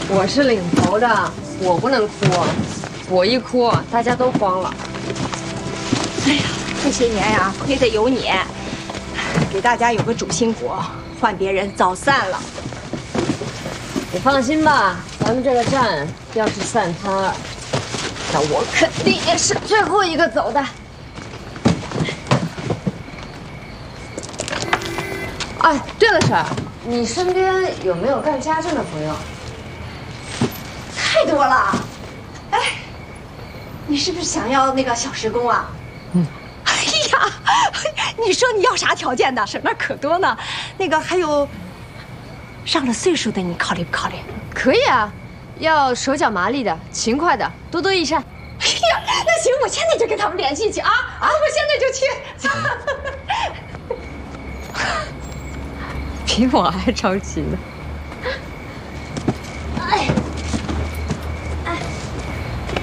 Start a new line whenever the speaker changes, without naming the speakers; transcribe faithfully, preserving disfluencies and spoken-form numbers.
我是领头的，我不能哭，我一哭大家都慌了。
哎呀，这些年呀，亏得有你，给大家有个主心骨，换别人早散了。
你放心吧，咱们这个站要是散摊儿，那我肯定也是最后一个走的。哎，对了，婶儿，你身边有没有干家政的朋友？
太多了。哎，你是不是想要那个小时工啊？嗯。哎呀，你说你要啥条件的？省那可多呢。那个还有上了岁数的，你考虑不考虑？
可以啊，要手脚麻利的、勤快的，多多益善。
哎呀，那行，我现在就跟他们联系去啊啊！我现在就去。
比我还着急呢。